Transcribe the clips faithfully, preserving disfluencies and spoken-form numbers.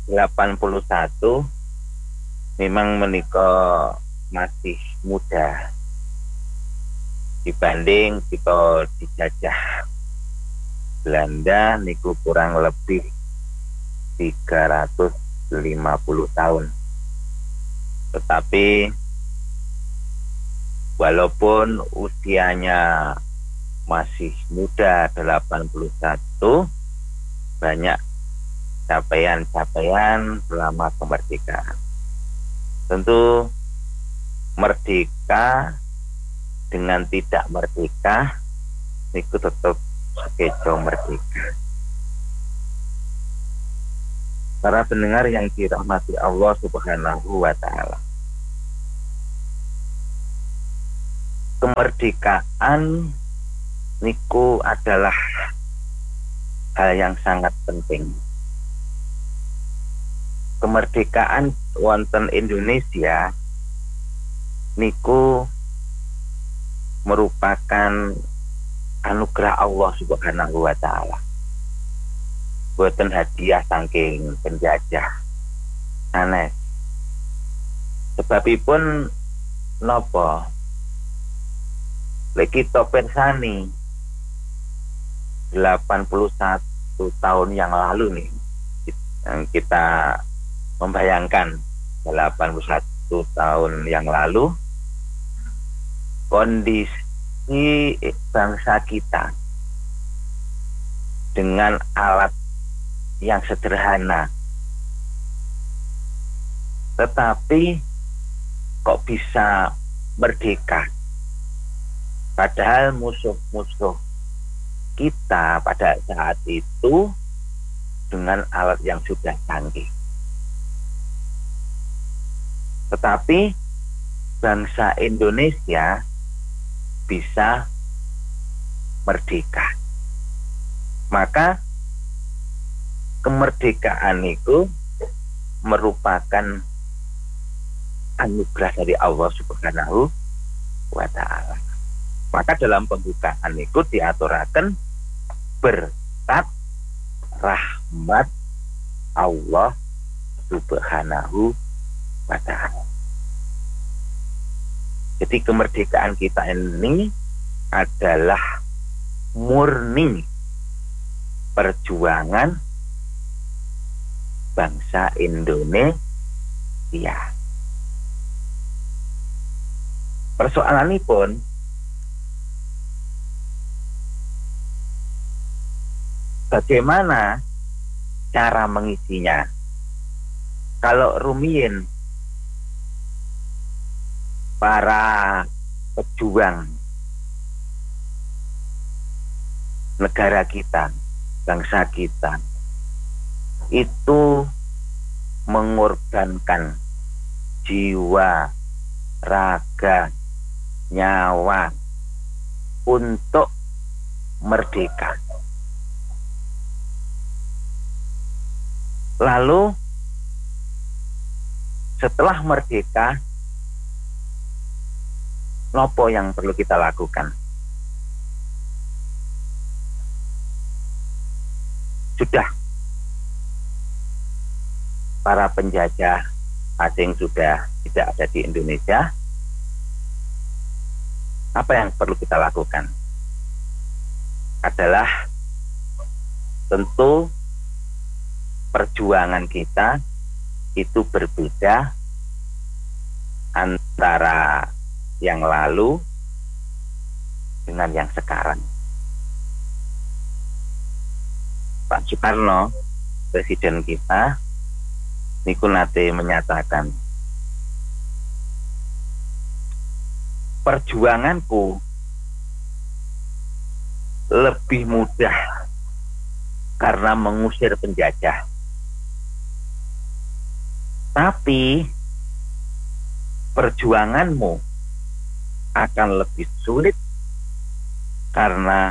delapan puluh satu memang menika masih muda dibanding kita dijajah Belanda niku kurang lebih tiga ratus lima puluh tahun. Tetapi walaupun usianya masih muda delapan puluh satu, banyak capaian-capaian selama kemerdekaan. Tentu merdeka dengan tidak merdeka itu tetap sekejo merdeka. Para pendengar yang dirahmati Allah Subhanahu wa taala. Kemerdekaan niku adalah hal yang sangat penting. Kemerdekaan wonten Indonesia niku merupakan anugerah Allah Subhanahu wa taala. Boten hadiah saking penjajah. Sanes. Sebabipun napa? Lek kita persani delapan puluh satu tahun yang lalu nih, yang kita membayangkan delapan puluh satu tahun yang lalu kondisi bangsa kita dengan alat yang sederhana, tetapi kok bisa merdeka, padahal musuh-musuh kita pada saat itu dengan alat yang sudah canggih. Tetapi bangsa Indonesia bisa merdeka. Maka kemerdekaan itu merupakan anugerah dari Allah Subhanahu wa taala. Maka dalam pembukaan itu diaturakan berkat rahmat Allah Subhanahu wa taala. Jadi kemerdekaan kita ini adalah murni perjuangan bangsa Indonesia. Persoalan ini pun bagaimana cara mengisinya. Kalau rumiyin para pejuang negara kita, bangsa kita itu mengorbankan jiwa, raga, nyawa untuk merdeka. Lalu setelah merdeka, nopo yang perlu kita lakukan? Sudah para penjajah asing sudah tidak ada di Indonesia. Apa yang perlu kita lakukan? Adalah tentu perjuangan kita itu berbeda antara yang lalu dengan yang sekarang. Pak Soekarno, presiden kita, niku nate menyatakan, perjuanganku lebih mudah karena mengusir penjajah, tapi perjuanganmu akan lebih sulit karena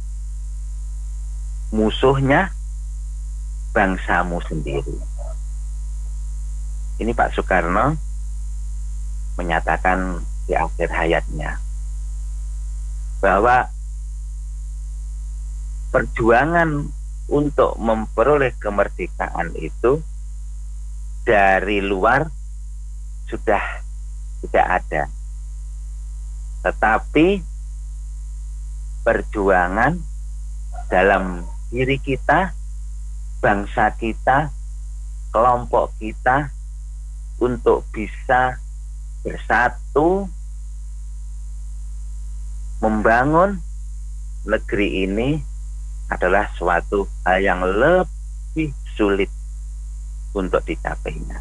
musuhnya bangsamu sendiri. Ini Pak Soekarno menyatakan di akhir hayatnya bahwa perjuangan untuk memperoleh kemerdekaan itu dari luar sudah tidak ada. Tetapi perjuangan dalam diri kita, bangsa kita, kelompok kita untuk bisa bersatu membangun negeri ini adalah suatu hal yang lebih sulit untuk dicapainya.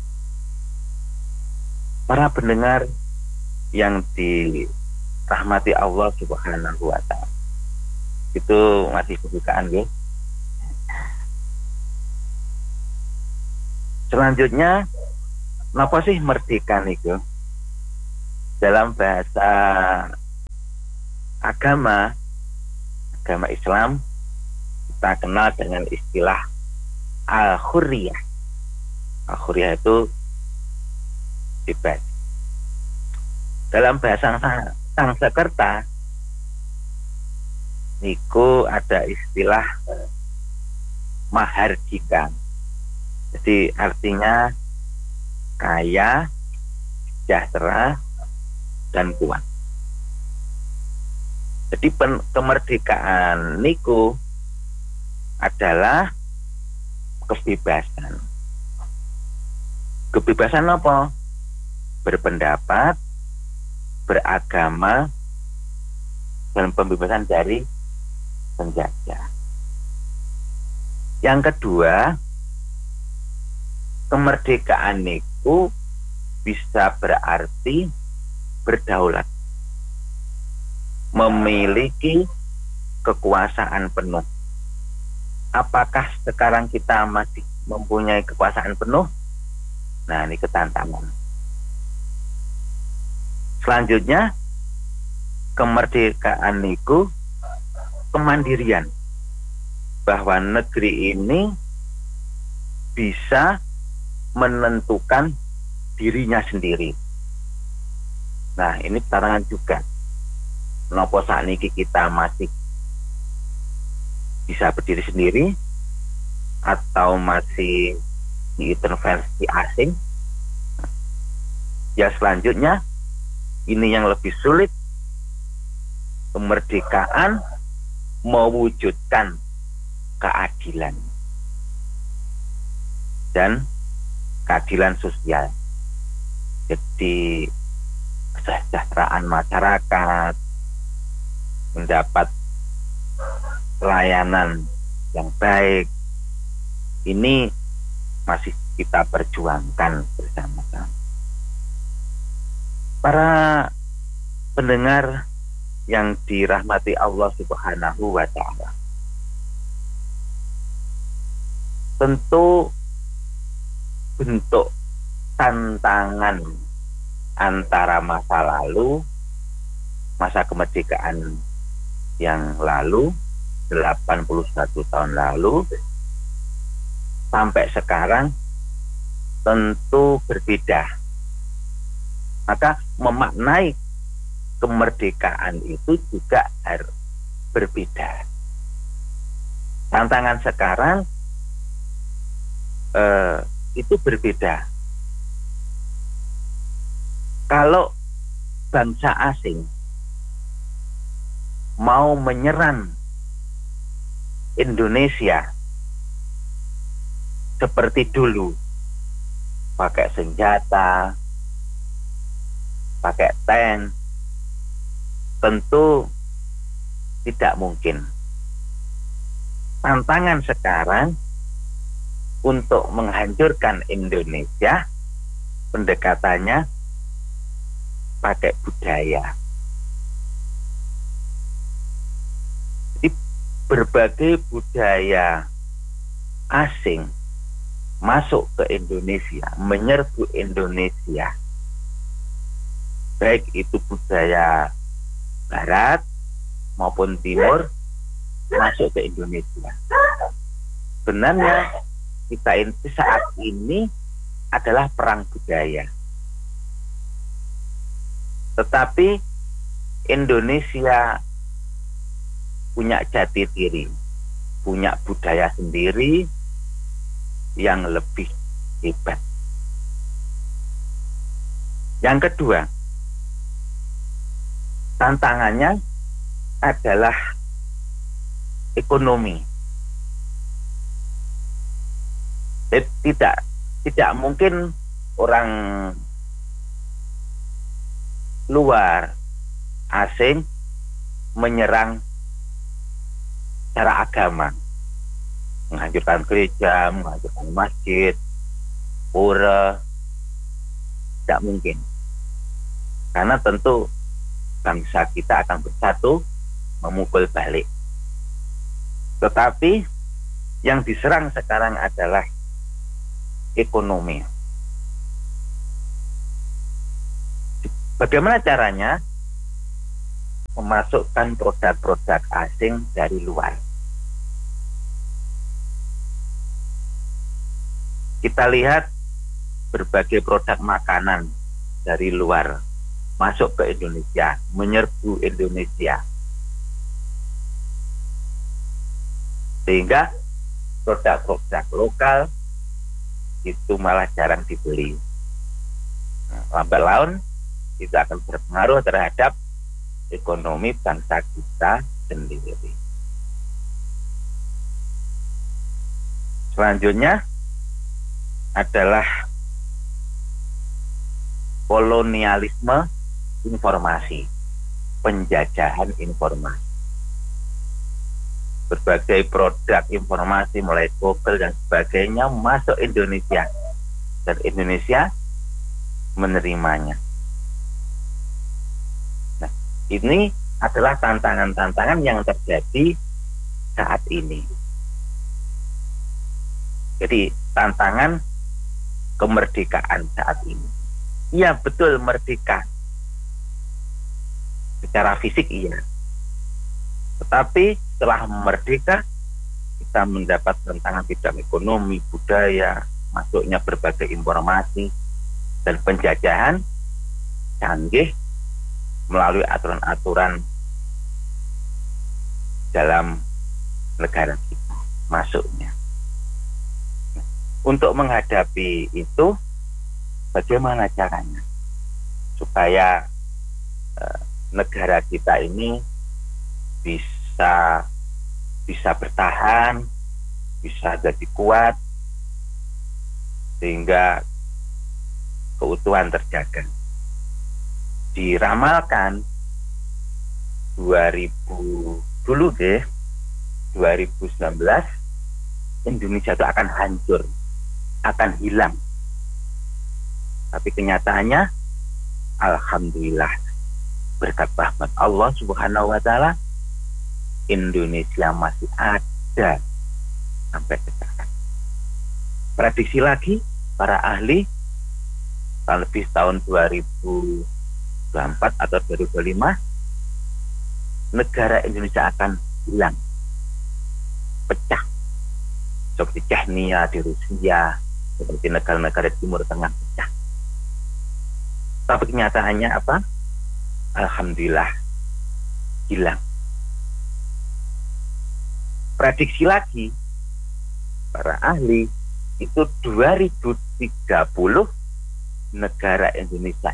Para pendengar yang dirahmati Allah Subhanahu wa Ta'ala, itu masih kebukaan ya. Selanjutnya, apa sih merdeka itu? Dalam bahasa agama, agama Islam, kita kenal dengan istilah al-hurriyah. Al-hurriyah itu bebas. Dalam bahasa Sangsekerta niku ada istilah mahardika. Jadi artinya kaya, sejahtera, dan kuat. Jadi pen, kemerdekaan niku adalah kebebasan. Kebebasan apa? Berpendapat, beragama, dan pembebasan dari penjajah. Yang kedua, kemerdekaan niku bisa berarti berdaulat, memiliki kekuasaan penuh. Apakah sekarang kita masih mempunyai kekuasaan penuh? Nah, ini ketantangan. Selanjutnya, kemerdekaan niku kemandirian, bahwa negeri ini bisa menentukan dirinya sendiri. Nah, ini tantangan juga. Nopo sakniki kita masih bisa berdiri sendiri atau masih diintervensi asing? Ya, selanjutnya ini yang lebih sulit, kemerdekaan mewujudkan keadilan dan keadilan sosial. Jadi kesejahteraan masyarakat, mendapat pelayanan yang baik, ini masih kita perjuangkan bersama-sama. Para pendengar yang dirahmati Allah Subhanahu wa Ta'ala, tentu bentuk tantangan antara masa lalu, masa kemerdekaan yang lalu, delapan puluh satu tahun lalu, sampai sekarang tentu berbeda. Maka memaknai kemerdekaan itu juga harus berbeda. Tantangan sekarang eh, itu berbeda. Kalau bangsa asing mau menyerang Indonesia seperti dulu, pakai senjata, pakai tank, tentu tidak mungkin. Tantangan sekarang untuk menghancurkan Indonesia, pendekatannya pakai budaya. Jadi berbagai budaya asing masuk ke Indonesia, menyerbu Indonesia, baik itu budaya Barat maupun Timur, masuk ke Indonesia. Sebenarnya kita ini saat ini adalah perang budaya. Tetapi Indonesia punya jati diri, punya budaya sendiri yang lebih hebat. Yang kedua, tantangannya adalah ekonomi. Tidak tidak mungkin orang luar asing menyerang secara agama, menghancurkan gereja, menghancurkan masjid, pura, tidak mungkin. Karena tentu bangsa kita akan bersatu memukul balik. Tetapi yang diserang sekarang adalah ekonomi. Bagaimana caranya? Memasukkan produk-produk asing dari luar. Kita lihat berbagai produk makanan dari luar masuk ke Indonesia, menyerbu Indonesia. Sehingga produk-produk lokal itu malah jarang dibeli. Nah, lambat laun itu akan berpengaruh terhadap ekonomi bangsa kita sendiri. Selanjutnya adalah kolonialisme informasi, penjajahan informasi. Berbagai produk informasi mulai Google dan sebagainya masuk Indonesia, dan Indonesia menerimanya. Nah, ini adalah tantangan-tantangan yang terjadi saat ini. Jadi tantangan kemerdekaan saat ini. Iya, betul, merdeka secara fisik iya. Tetapi setelah merdeka, kita mendapat tantangan bidang ekonomi, budaya, masuknya berbagai informasi, dan penjajahan canggih melalui aturan-aturan dalam negara kita masuknya. Untuk menghadapi itu, bagaimana caranya supaya eh, negara kita ini bisa bisa bertahan, bisa jadi kuat, sehingga keutuhan terjaga. Diramalkan dua ribu dulu deh, dua ribu sembilan belas Indonesia itu akan hancur, akan hilang. Tapi kenyataannya, alhamdulillah, berkat rahmat Allah Subhanahu wa Ta'ala, Indonesia masih ada sampai sekarang. Prediksi lagi para ahli, lebih tahun dua ribu dua puluh empat atau dua ribu dua puluh lima, negara Indonesia akan hilang, pecah, seperti Chechnya di Rusia, seperti negara-negara Timur Tengah pecah. Tapi kenyataannya apa? Alhamdulillah hilang. Prediksi lagi para ahli itu dua ribu tiga puluh negara Indonesia